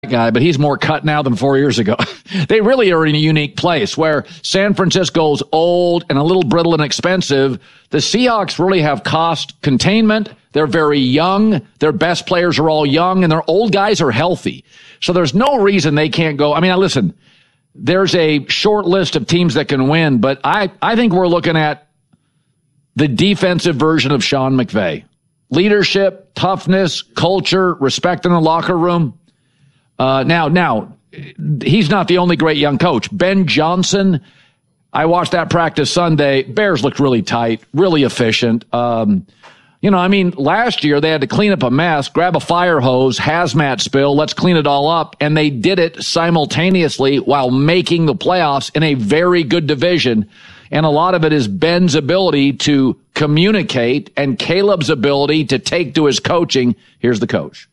guy, but he's more cut now than 4 years ago. They really are in a unique place where San Francisco's old and a little brittle and expensive. The Seahawks really have cost containment. They're very young. Their best players are all young, and their old guys are healthy. So there's no reason they can't go. I mean, listen, there's a short list of teams that can win, but I think we're looking at the defensive version of Sean McVay. Leadership, toughness, culture, respect in the locker room. Now, he's not the only great young coach. Ben Johnson, I watched that practice Sunday. Bears looked really tight, really efficient. Last year they had to clean up a mess, grab a fire hose, hazmat spill, let's clean it all up. And they did it simultaneously while making the playoffs in a very good division. And a lot of it is Ben's ability to communicate and Caleb's ability to take to his coaching. Here's the coach.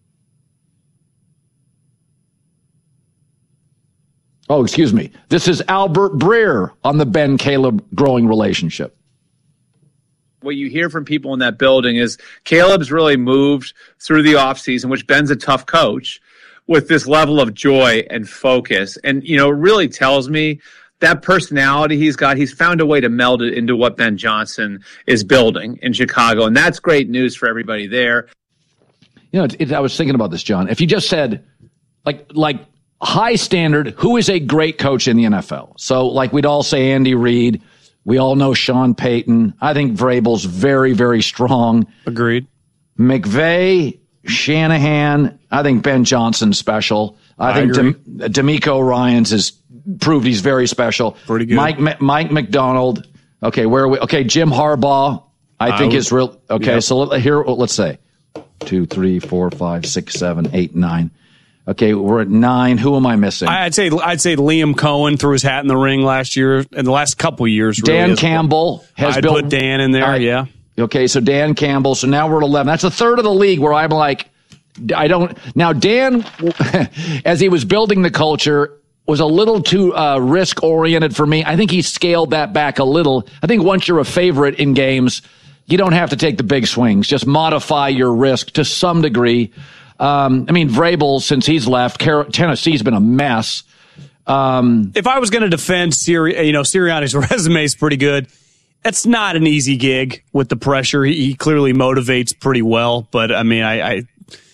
Oh, excuse me. This is Albert Breer on the Ben-Caleb growing relationship. What you hear from people in that building is Caleb's really moved through the offseason, which Ben's a tough coach, with this level of joy and focus. And, it really tells me that personality he's got, he's found a way to meld it into what Ben Johnson is building in Chicago. And that's great news for everybody there. I was thinking about this, John. If you just said, like high standard, who is a great coach in the NFL? So, we'd all say Andy Reid. We all know Sean Payton. I think Vrabel's very, very strong. Agreed. McVay, Shanahan. I think Ben Johnson's special. I think D'Amico Ryans has proved he's very special. Pretty good. Mike McDonald. Okay, where are we? Okay, Jim Harbaugh. I think is real. Okay, yep. So let's say 2, 3, 4, 5, 6, 7, 8, 9. Okay, we're at 9. Who am I missing? I'd say Liam Cohen threw his hat in the ring last year, and the last couple of years. Really Dan Campbell has I'd built. Put Dan in there, yeah. Okay, so Dan Campbell. So now we're at 11. That's a third of the league where I'm like, I don't. Now Dan, as he was building the culture, was a little too risk oriented for me. I think he scaled that back a little. I think once you're a favorite in games, you don't have to take the big swings. Just modify your risk to some degree. Vrabel, since he's left, Tennessee's been a mess. If I was going to defend Sirianni's resume is pretty good. It's not an easy gig with the pressure. He clearly motivates pretty well, but it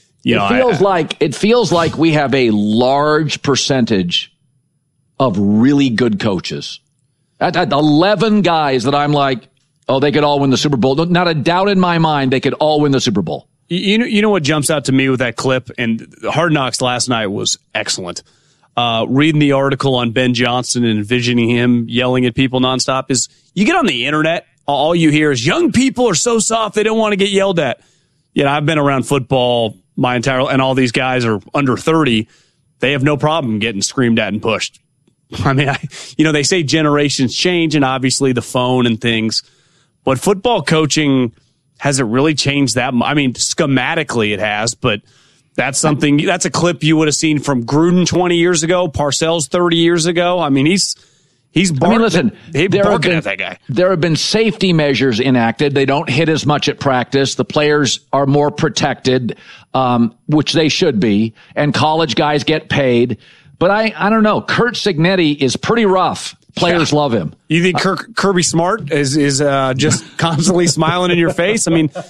feels like we have a large percentage of really good coaches. At 11 guys that I'm like, oh, they could all win the Super Bowl. Not a doubt in my mind they could all win the Super Bowl. You know what jumps out to me with that clip, and Hard Knocks last night was excellent. Reading the article on Ben Johnson and envisioning him yelling at people nonstop is you get on the internet, all you hear is young people are so soft they don't want to get yelled at. I've been around football my entire, and all these guys are under 30. They have no problem getting screamed at and pushed. They say generations change, and obviously the phone and things, but football coaching hasn't really changed that. Schematically it has, but that's a clip you would have seen from Gruden 20 years ago, Parcells 30 years ago. He's barking, barking at that guy. There have been safety measures enacted. They don't hit as much at practice. The players are more protected, which they should be, and college guys get paid. But I don't know. Curt Cignetti is pretty rough. Players love him. You think Kirby Smart is just constantly smiling in your face?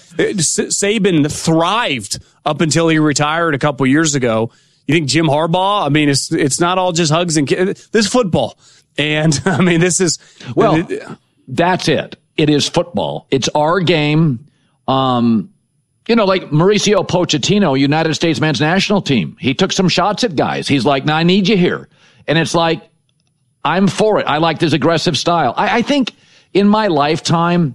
Saban thrived up until he retired a couple years ago. You think Jim Harbaugh? It's not all just hugs and this is football. And this is that's it. It is football. It's our game. Like Mauricio Pochettino, United States men's national team. He took some shots at guys. He's like, "Nah, I need you here," and it's like, I'm for it. I like this aggressive style. I think in my lifetime,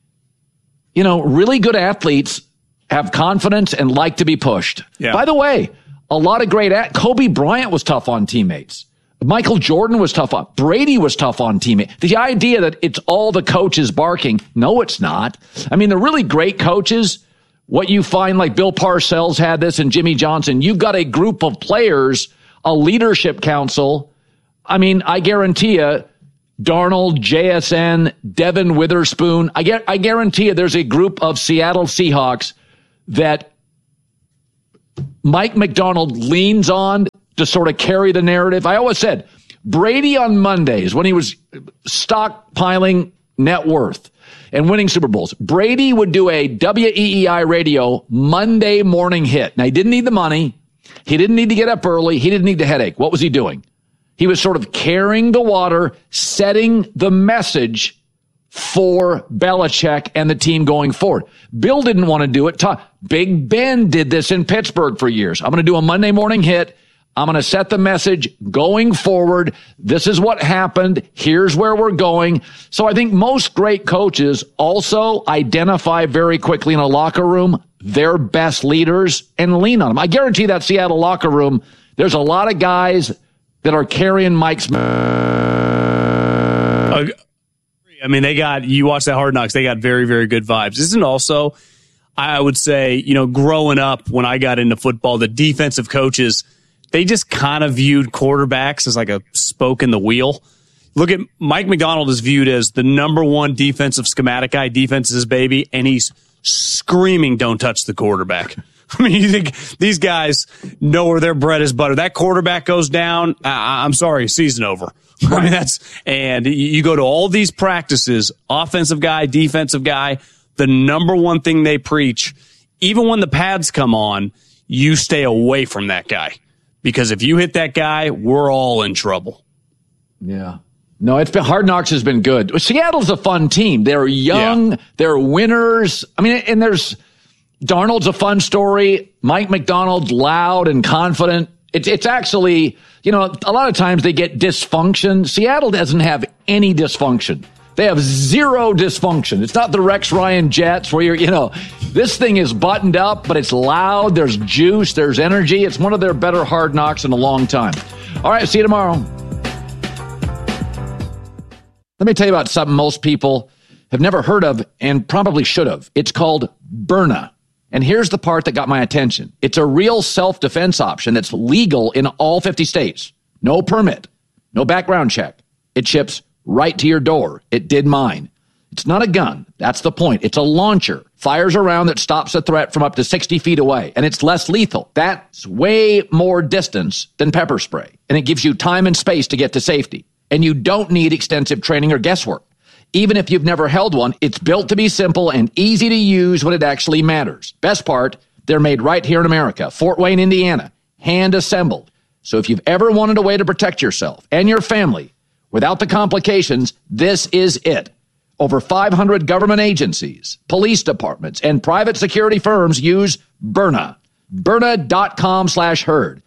really good athletes have confidence and like to be pushed. Yeah. By the way, a lot of Kobe Bryant was tough on teammates. Michael Jordan was tough on. Brady was tough on teammates. The idea that it's all the coaches barking, no, it's not. The really great coaches, what you find, like Bill Parcells had this and Jimmy Johnson, you've got a group of players, a leadership council. I guarantee you, Darnold, JSN, Devin Witherspoon, I guarantee you there's a group of Seattle Seahawks that Mike Macdonald leans on to sort of carry the narrative. I always said Brady on Mondays, when he was stockpiling net worth and winning Super Bowls, Brady would do a WEEI radio Monday morning hit. Now, he didn't need the money. He didn't need to get up early. He didn't need the headache. What was he doing? He was sort of carrying the water, setting the message for Belichick and the team going forward. Bill didn't want to do it. Big Ben did this in Pittsburgh for years. I'm going to do a Monday morning hit. I'm going to set the message going forward. This is what happened. Here's where we're going. So I think most great coaches also identify very quickly in a locker room their best leaders and lean on them. I guarantee that Seattle locker room, there's a lot of guys that are carrying Mike's. I mean, you watch that Hard Knocks, they got very, very good vibes. Isn't also, I would say, growing up when I got into football, the defensive coaches, they just kind of viewed quarterbacks as like a spoke in the wheel. Look at Mike Macdonald is viewed as the number one defensive schematic guy. Defense is his baby, and he's screaming, "Don't touch the quarterback." I mean, you think these guys know where their bread is buttered. That quarterback goes down, I'm sorry, season over. I mean, and you go to all these practices, offensive guy, defensive guy, the number one thing they preach, even when the pads come on, you stay away from that guy. Because if you hit that guy, we're all in trouble. Yeah. No, Hard Knocks has been good. Seattle's a fun team. They're young. Yeah. They're winners. I mean, and Darnold's a fun story. Mike Macdonald's loud and confident. It's actually, a lot of times they get dysfunction. Seattle doesn't have any dysfunction. They have zero dysfunction. It's not the Rex Ryan Jets where this thing is buttoned up, but it's loud. There's juice. There's energy. It's one of their better Hard Knocks in a long time. All right. See you tomorrow. Let me tell you about something most people have never heard of and probably should have. It's called Byrna. And here's the part that got my attention. It's a real self-defense option that's legal in all 50 states. No permit, no background check. It ships right to your door. It did mine. It's not a gun. That's the point. It's a launcher. Fires a round that stops a threat from up to 60 feet away. And it's less lethal. That's way more distance than pepper spray. And it gives you time and space to get to safety. And you don't need extensive training or guesswork. Even if you've never held one, it's built to be simple and easy to use when it actually matters. Best part, they're made right here in America, Fort Wayne, Indiana, hand assembled. So if you've ever wanted a way to protect yourself and your family without the complications, this is it. Over 500 government agencies, police departments, and private security firms use Byrna. Byrna.com/herd.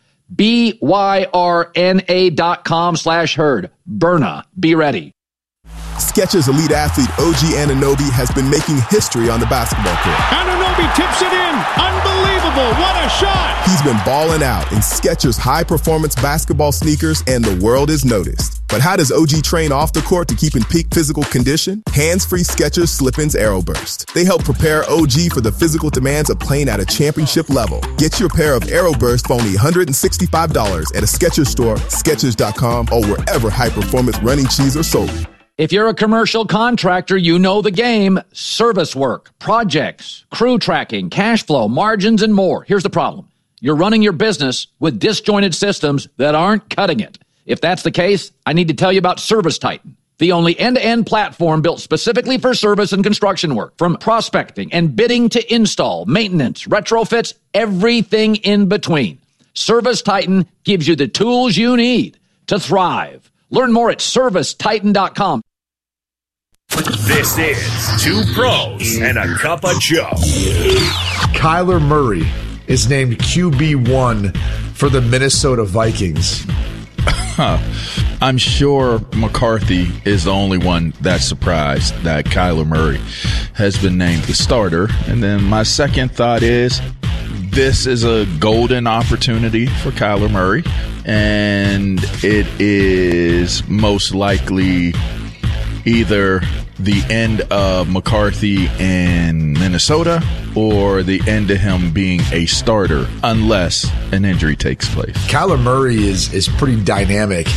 BYRNA.com/herd. Byrna. Be ready. Skechers elite athlete OG Anunoby has been making history on the basketball court. Anunoby tips it in. Unbelievable. What a shot. He's been balling out in Skechers high-performance basketball sneakers, and the world is noticed. But how does OG train off the court to keep in peak physical condition? Hands-free Skechers Slip-ins Aeroburst. They help prepare OG for the physical demands of playing at a championship level. Get your pair of Aeroburst for only $165 at a Skechers store, Skechers.com, or wherever high-performance running shoes are sold. If you're a commercial contractor, you know the game. Service work, projects, crew tracking, cash flow, margins, and more. Here's the problem. You're running your business with disjointed systems that aren't cutting it. If that's the case, I need to tell you about ServiceTitan, the only end-to-end platform built specifically for service and construction work. From prospecting and bidding to install, maintenance, retrofits, everything in between. ServiceTitan gives you the tools you need to thrive. Learn more at ServiceTitan.com. This is Two Pros and a Cup of Joe. Kyler Murray is named QB1 for the Minnesota Vikings. I'm sure McCarthy is the only one that's surprised that Kyler Murray has been named the starter. And then my second thought is this is a golden opportunity for Kyler Murray, and it is most likely either the end of McCarthy in Minnesota or the end of him being a starter unless an injury takes place. Kyler Murray is pretty dynamic,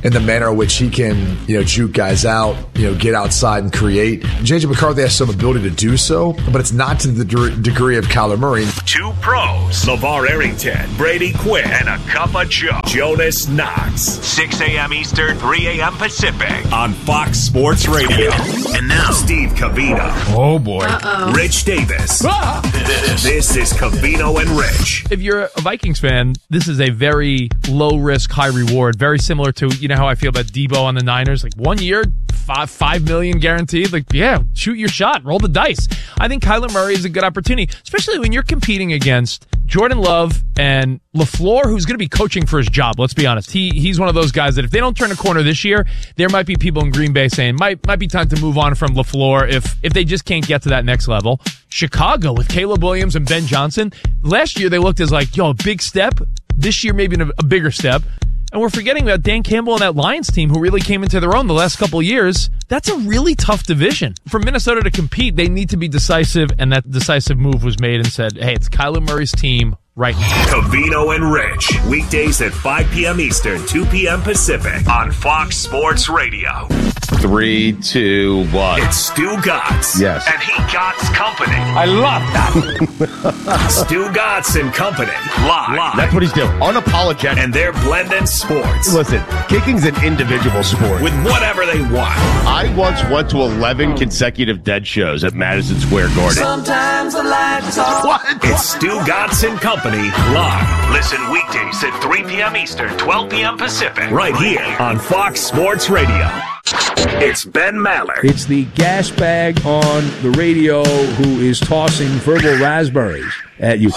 in the manner in which he can, juke guys out, get outside and create. J.J. McCarthy has some ability to do so, but it's not to the degree of Kyler Murray. Two pros, LeVar Arrington, Brady Quinn, and a cup of Joe, Jonas Knox. 6 a.m. Eastern, 3 a.m. Pacific on Fox Sports Radio. And now, Steve Covino. Oh, boy. Rich Davis. This is Covino and Rich. If you're a Vikings fan, this is a very low-risk, high-reward. Very similar to, how I feel about Debo on the Niners. Like 1 year, $5 million guaranteed. Like, yeah, shoot your shot. Roll the dice. I think Kyler Murray is a good opportunity, especially when you're competing against Jordan Love and LaFleur, who's going to be coaching for his job. Let's be honest. He's one of those guys that if they don't turn a corner this year, there might be people in Green Bay saying might be time to move on from LaFleur if they just can't get to that next level. Chicago with Caleb Williams and Ben Johnson. Last year they looked as like, a big step. This year maybe a bigger step. And we're forgetting about Dan Campbell and that Lions team who really came into their own the last couple of years. That's a really tough division. For Minnesota to compete, they need to be decisive, and that decisive move was made and said, hey, it's Kyler Murray's team right now. Covino and Rich, weekdays at 5 p.m. Eastern, 2 p.m. Pacific on Fox Sports Radio. 3, 2, 1. It's Stu Gatz. Yes. And he Gatz Company. I love that. Stu Gatz and Company. Live. That's what he's doing. Unapologetic. And they're blending sports. Listen, kicking's an individual sport. With whatever they want. I once went to 11 consecutive Dead shows at Madison Square Garden. Sometimes the lights off. What? It's Stu Gatz and Company live. Listen weekdays at 3 p.m. Eastern, 12 p.m. Pacific. Right here on Fox Sports Radio. It's Ben Maller. It's the gas bag on the radio who is tossing verbal raspberries at you.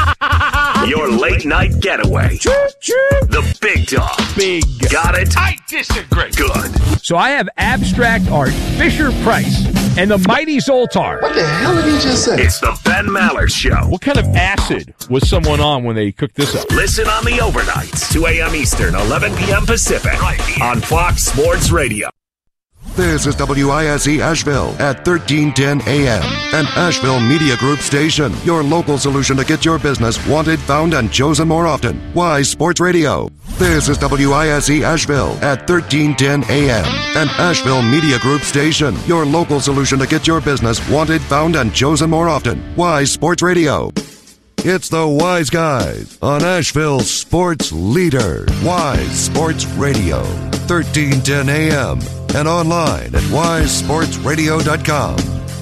Your late night getaway. The big dog. Big. Got it? I disagree. Good. So I have abstract art, Fisher-Price, and the mighty Zoltar. What the hell did he just say? It's the Ben Maller Show. What kind of acid was someone on when they cooked this up? Listen on the overnights, 2 a.m. Eastern, 11 p.m. Pacific, right here on Fox Sports Radio. This is WISE Asheville at 1310 AM, an Asheville Media Group station. Your local solution to get your business wanted, found, and chosen more often. Wise Sports Radio. This is WISE Asheville at 1310 AM, an Asheville Media Group station. Your local solution to get your business wanted, found, and chosen more often. Wise Sports Radio. It's the Wise Guys on Asheville's sports leader. Wise Sports Radio, 1310 AM, and online at wisesportsradio.com.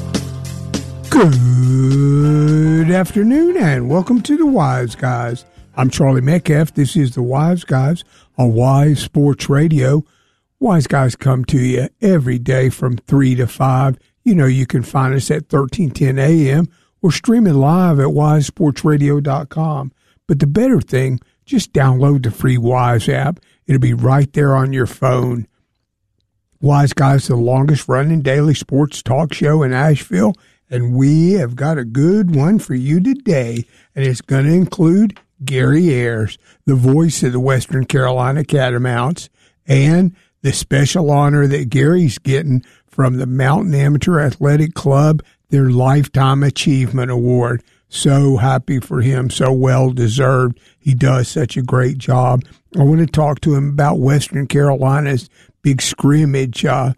Good afternoon, and welcome to the Wise Guys. I'm Charlie Metcalf. This is the Wise Guys on Wise Sports Radio. Wise Guys come to you every day from 3 to 5. You can find us at 1310 AM. Or streaming live at wisesportsradio.com. But the better thing, just download the free Wise app. It'll be right there on your phone. Wise Guys is the longest-running daily sports talk show in Asheville, and we have got a good one for you today. And it's going to include Gary Ayers, the voice of the Western Carolina Catamounts, and the special honor that Gary's getting from the Mountain Amateur Athletic Club, their Lifetime Achievement Award. So happy for him, so well-deserved. He does such a great job. I want to talk to him about Western Carolina's big scrimmage on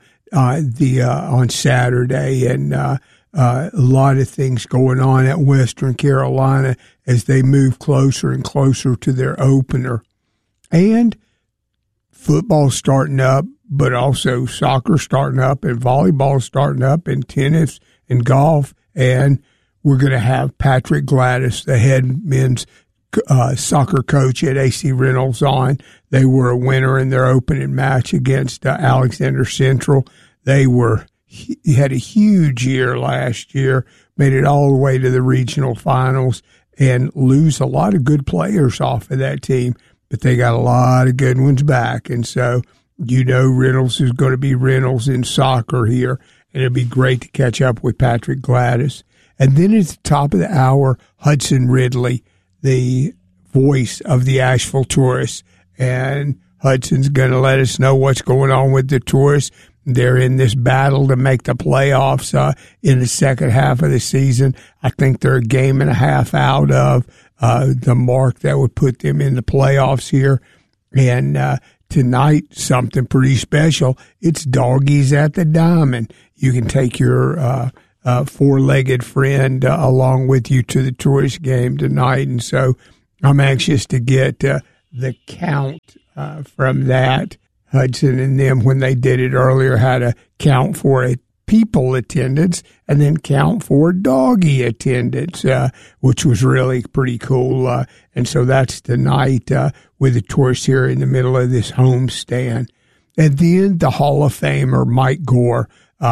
Saturday, and a lot of things going on at Western Carolina as they move closer and closer to their opener. And football starting up, but also soccer starting up, and volleyball starting up, and tennis and golf. And we're going to have Patrick Gladys, the head men's soccer coach at AC Reynolds, on. They were a winner in their opening match against Alexander Central. They had a huge year last year, made it all the way to the regional finals, and lose a lot of good players off of that team. But they got a lot of good ones back. And so, Reynolds is going to be Reynolds in soccer here. And it'll be great to catch up with Patrick Gladys. And then at the top of the hour, Hudson Ridley, the voice of the Asheville Tourists. And Hudson's going to let us know what's going on with the Tourists. They're in this battle to make the playoffs in the second half of the season. I think they're a game and a half out of the mark that would put them in the playoffs here. And tonight, something pretty special. It's Doggies at the Diamond. You can take your four-legged friend along with you to the tourist game tonight. And so I'm anxious to get the count from that. Hudson and them, when they did it earlier, had to count for a people attendance and then count for doggy attendance, which was really pretty cool. And so that's tonight with the tourists here in the middle of this homestand. And then the Hall of Famer, Mike Gore.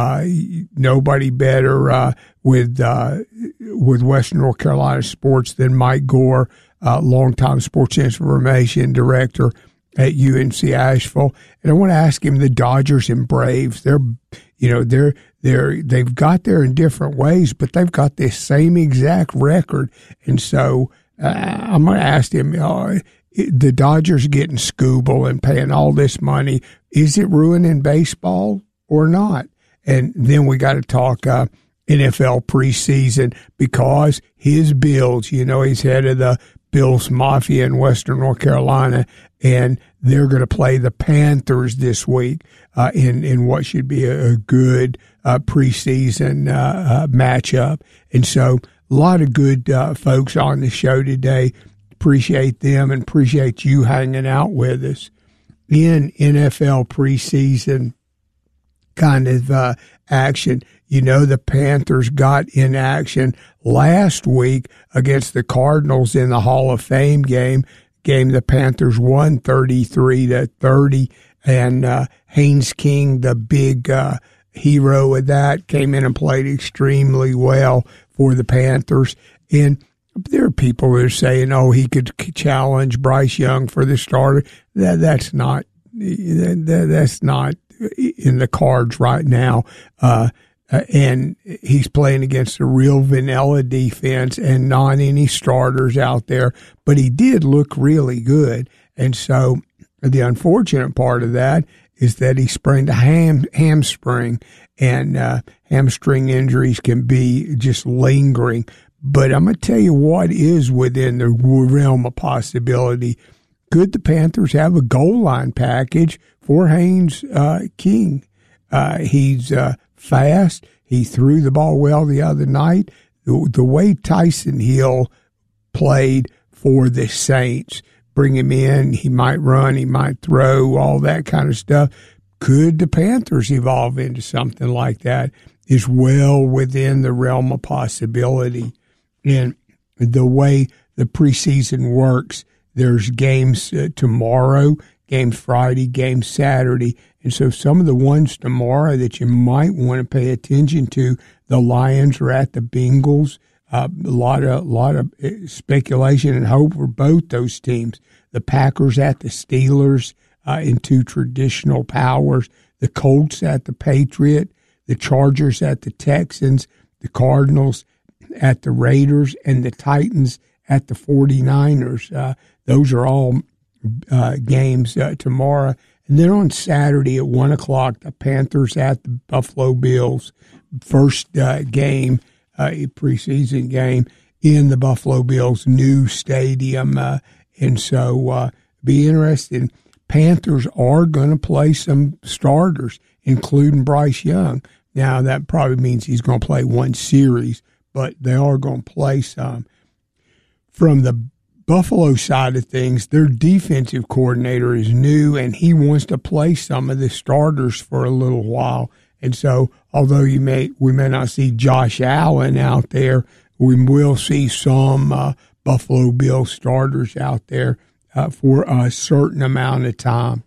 Nobody better with Western North Carolina sports than Mike Gore, longtime sports information director at UNC Asheville. And I want to ask him, the Dodgers and Braves, they've got there in different ways, but they've got this same exact record. And so I'm going to ask him, the Dodgers getting Scooble and paying all this money, is it ruining baseball or not? And then we got to talk NFL preseason, because his Bills, he's head of the Bills Mafia in Western North Carolina, and they're going to play the Panthers this week in what should be a good preseason matchup. And so a lot of good folks on the show today. Appreciate them and appreciate you hanging out with us. In NFL preseason kind of action, the Panthers got in action last week against the Cardinals in the Hall of Fame game. The Panthers won 33-30, and Haynes King, the big hero of that, came in and played extremely well for the Panthers. And there are people that are saying, he could challenge Bryce Young for the starter. That's not in the cards right now. And he's playing against a real vanilla defense and not any starters out there, but he did look really good. And so the unfortunate part of that is that he sprained a hamstring, and hamstring injuries can be just lingering. But I'm going to tell you what is within the realm of possibility. Could the Panthers have a goal line package for Haynes King? He's fast. He threw the ball well the other night. The way Tyson Hill played for the Saints, bring him in, he might run, he might throw, all that kind of stuff. Could the Panthers evolve into something like that? Is well within the realm of possibility. And the way the preseason works, there's games tomorrow, games Friday, games Saturday. And so some of the ones tomorrow that you might want to pay attention to, the Lions are at the Bengals. A lot of speculation and hope for both those teams. The Packers at the Steelers in two traditional powers. The Colts at the Patriots. The Chargers at the Texans. The Cardinals at the Raiders, and the Titans at the 49ers. Those are all games tomorrow. And then on Saturday at 1 o'clock, the Panthers at the Buffalo Bills. First game, preseason game in the Buffalo Bills' new stadium. And so be interested. Panthers are going to play some starters, including Bryce Young. Now, that probably means he's going to play one series, but they are going to play some. From the Buffalo side of things, their defensive coordinator is new, and he wants to play some of the starters for a little while. And so, although we may not see Josh Allen out there, we will see some Buffalo Bills starters out there for a certain amount of time.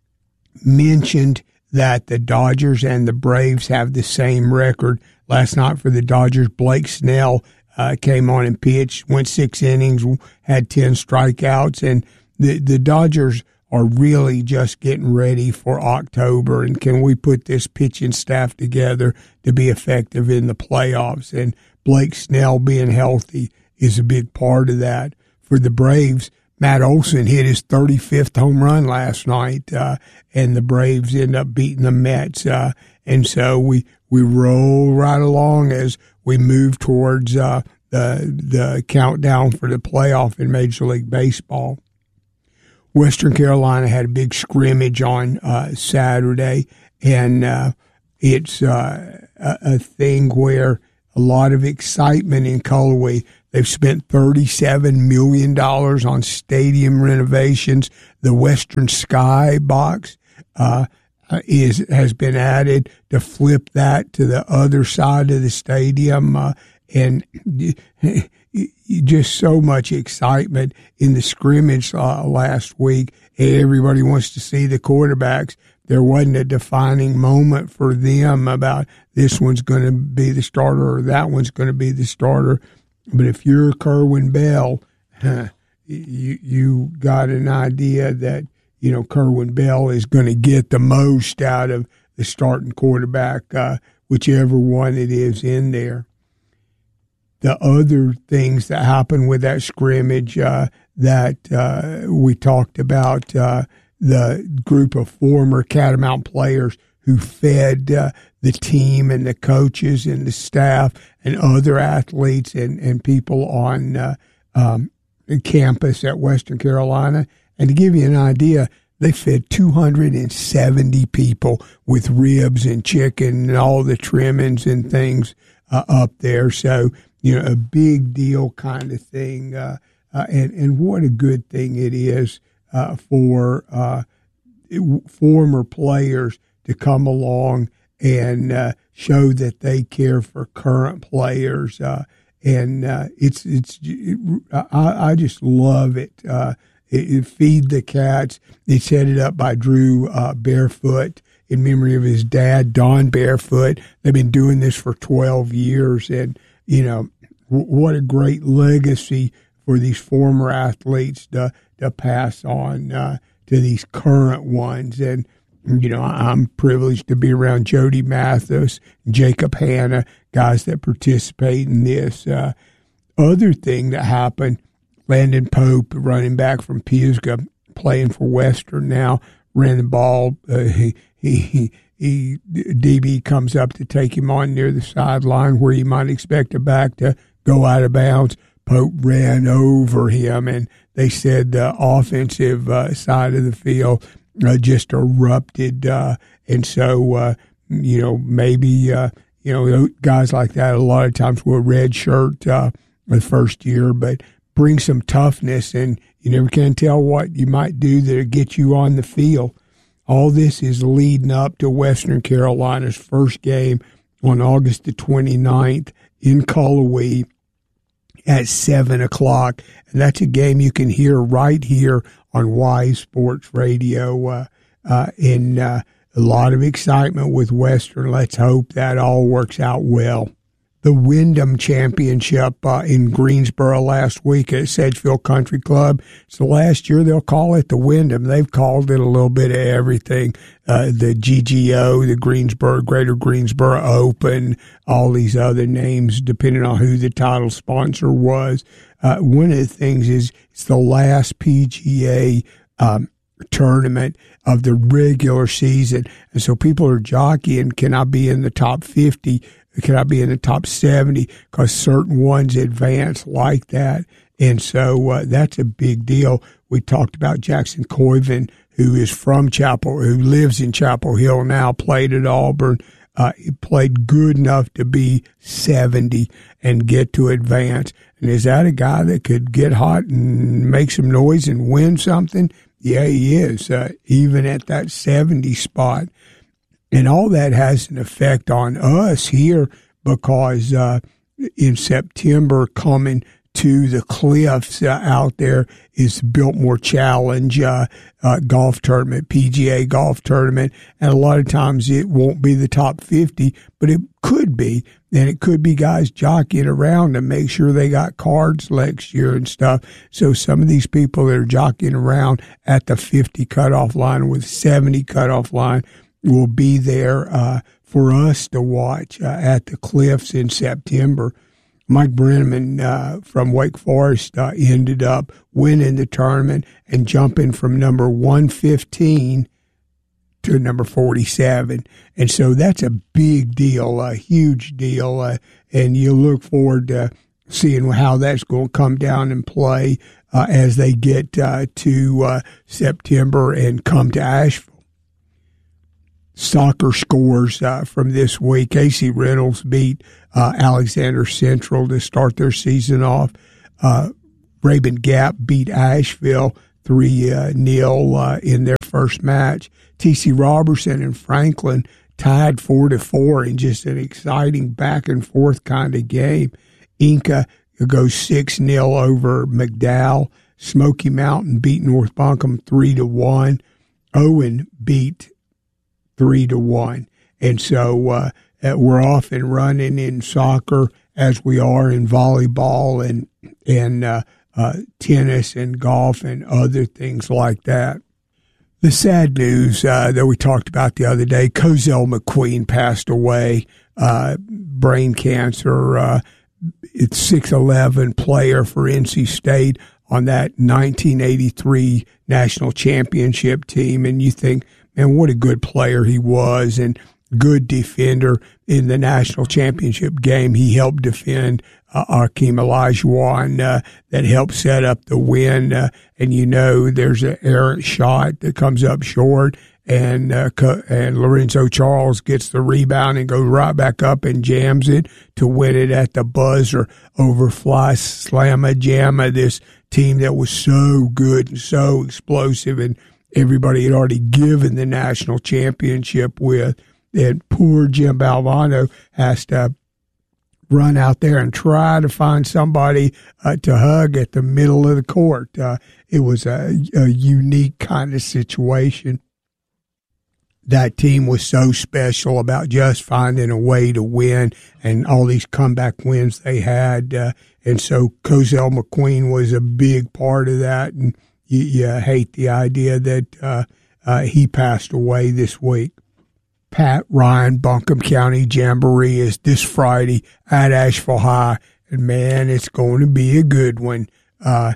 Mentioned that the Dodgers and the Braves have the same record. Last night for the Dodgers, Blake Snell came on and pitched, went 6 innings, had 10 strikeouts, and the Dodgers are really just getting ready for October. And can we put this pitching staff together to be effective in the playoffs? And Blake Snell being healthy is a big part of that. For the Braves, Matt Olson hit his 35th home run last night, and the Braves end up beating the Mets. And so we roll right along as we move towards the countdown for the playoff in Major League Baseball. Western Carolina had a big scrimmage on Saturday, and it's a thing where a lot of excitement in Cullowhee. They've spent $37 million on stadium renovations. The Western Sky box has been added to flip that to the other side of the stadium, and just so much excitement in the scrimmage last week. Everybody wants to see the quarterbacks. There wasn't a defining moment for them about this one's going to be the starter or that one's going to be the starter. But if you're Kerwin Bell, you got an idea that, Kerwin Bell is going to get the most out of the starting quarterback, whichever one it is in there. The other things that happened with that scrimmage that we talked about, the group of former Catamount players who fed the team and the coaches and the staff and other athletes and people on campus at Western Carolina. And to give you an idea, they fed 270 people with ribs and chicken and all the trimmings and things up there. So, a big deal kind of thing. And what a good thing it is for former players to come along and show that they care for current players. And I just love it. Feed the Cats. It's headed up by Drew Barefoot in memory of his dad, Don Barefoot. They've been doing this for 12 years. And, what a great legacy for these former athletes to pass on to these current ones. And, I'm privileged to be around Jody Mathis, Jacob Hanna, guys that participate in this. Other thing that happened, Landon Pope, running back from Pisgah, playing for Western now, ran the ball. DB comes up to take him on near the sideline where you might expect a back to go out of bounds. Pope ran over him, and they said the offensive side of the field just erupted. And so, maybe, guys like that a lot of times will red shirt the first year, but bring some toughness, and you never can tell what you might do that'll get you on the field. All this is leading up to Western Carolina's first game on August the 29th in Cullowhee at 7 o'clock. And that's a game you can hear right here on Wise Sports Radio. And a lot of excitement with Western. Let's hope that all works out well. The Wyndham Championship in Greensboro last week at Sedgefield Country Club. So last year they'll call it the Wyndham. They've called it a little bit of everything. The GGO, the Greater Greensboro Open, all these other names depending on who the title sponsor was. One of the things is it's the last PGA tournament of the regular season. And so people are jockeying, can I be in the top 50? Can I be in the top 70? Because certain ones advance like that. And so that's a big deal. We talked about Jackson Coyvin, who is from who lives in Chapel Hill now, played at Auburn. He played good enough to be 70 and get to advance. And is that a guy that could get hot and make some noise and win something? Yeah, he is, even at that 70 spot. And all that has an effect on us here because in September coming to the Cliffs out there is Biltmore Challenge golf tournament, PGA golf tournament. And a lot of times it won't be the top 50, but it could be. And it could be guys jockeying around to make sure they got cards next year and stuff. So some of these people that are jockeying around at the 50 cutoff line with 70 cutoff line will be there for us to watch at the Cliffs in September. Mike Brenneman from Wake Forest ended up winning the tournament and jumping from number 115 to number 47. And so that's a big deal, a huge deal. And you look forward to seeing how that's going to come down and play as they get to September and come to Asheville. Soccer scores from this week. AC Reynolds beat Alexander Central to start their season off. Rabun Gap beat Asheville 3-0 in their first match. T.C. Robertson and Franklin tied 4-4 in just an exciting back-and-forth kind of game. Inca goes 6-0 over McDowell. Smoky Mountain beat North Buncombe 3-1. Owen beat 3-1. And so we're off and running in soccer as we are in volleyball and tennis and golf and other things like that. The sad news that we talked about the other day, Cozell McQueen passed away, brain cancer. It's 6'11" player for NC State on that 1983 national championship team. And you think, man, what a good player he was and good defender in the national championship game. He helped defend Akeem Olajuwon that helped set up the win. And you know, there's an errant shot that comes up short, and Lorenzo Charles gets the rebound and goes right back up and jams it to win it at the buzzer over Fly Slamma Jamma, this team that was so good and so explosive, and everybody had already given the national championship with. And poor Jim Balvano has to run out there and try to find somebody to hug at the middle of the court. It was a unique kind of situation. That team was so special about just finding a way to win and all these comeback wins they had. And so Cozell McQueen was a big part of that. And you hate the idea that he passed away this week. Pat Ryan Buncombe County Jamboree is this Friday at Asheville High, and man, it's going to be a good one. I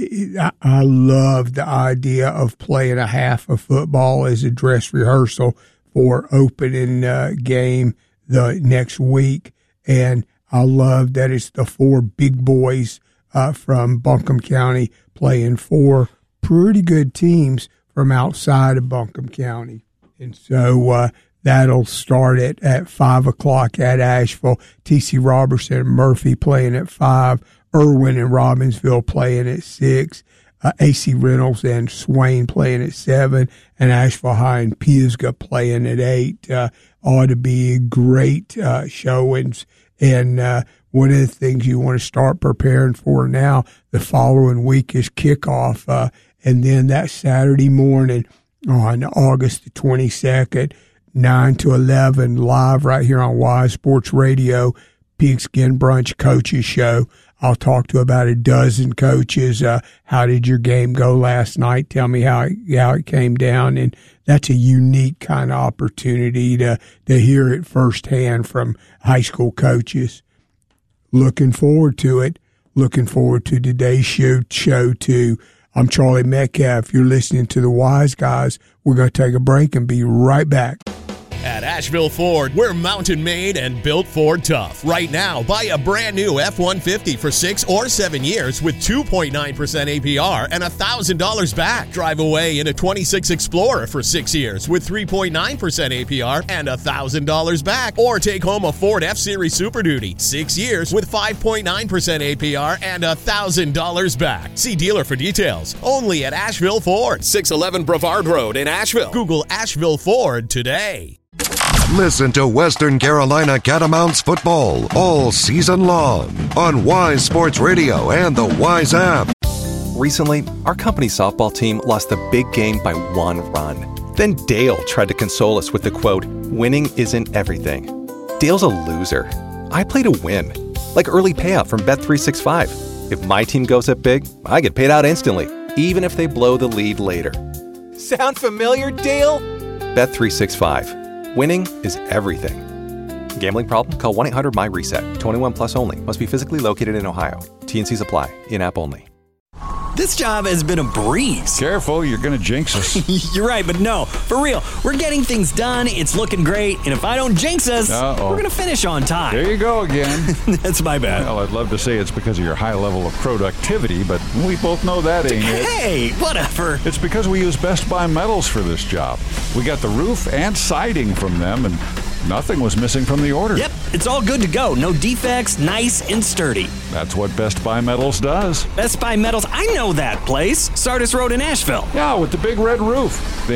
love the idea of playing a half of football as a dress rehearsal for opening game the next week, and I love that it's the 4 big boys from Buncombe County playing 4 pretty good teams from outside of Buncombe County, and so that'll start at 5 o'clock at Asheville. T.C. Robertson and Murphy playing at 5. Irwin and Robbinsville playing at 6. A.C. Reynolds and Swain playing at 7. And Asheville High and Pisgah playing at 8. Ought to be great showings. And one of the things you want to start preparing for now, the following week is kickoff. And then that Saturday morning on August the 22nd, 9 to 11, live right here on Wise Sports Radio, Pigskin Brunch Coaches Show. I'll talk to about a dozen coaches. How did your game go last night? Tell me how it came down. And that's a unique kind of opportunity to hear it firsthand from high school coaches. Looking forward to it. Looking forward to today's show too. I'm Charlie Metcalf. You're listening to the Wise Guys. We're going to take a break and be right back. At Asheville Ford, we're mountain made and built Ford tough. Right now, buy a brand new F-150 for 6 or 7 years with 2.9% APR and $1,000 back. Drive away in a 26 Explorer for 6 years with 3.9% APR and $1,000 back. Or take home a Ford F-Series Super Duty, 6 years with 5.9% APR and $1,000 back. See dealer for details. Only at Asheville Ford, 611 Brevard Road in Asheville. Google Asheville Ford today. Listen to Western Carolina Catamounts football all season long on Wise Sports Radio and the Wise app. Recently, our company's softball team lost the big game by 1 run. Then Dale tried to console us with the quote, "Winning isn't everything." Dale's a loser. I play to win, like early payout from Bet365. If my team goes up big, I get paid out instantly, even if they blow the lead later. Sound familiar, Dale? Bet365. Winning is everything. Gambling problem? Call 1-800-MY-RESET. 21 plus only. Must be physically located in Ohio. T&Cs apply. In-app only. This job has been a breeze. Careful, you're going to jinx us. You're right, but no, for real. We're getting things done. It's looking great. And if I don't jinx us, we're going to finish on time. There you go again. That's my bad. Well, I'd love to say it's because of your high level of productivity, but we both know that ain't it. Hey, whatever. It's because we use Best Buy metals for this job. We got the roof and siding from them, and nothing was missing from the order. Yep, it's all good to go. No defects, nice and sturdy. That's what Best Buy Metals does. Best Buy Metals, I know that place. Sardis Road in Asheville. Yeah, with the big red roof. They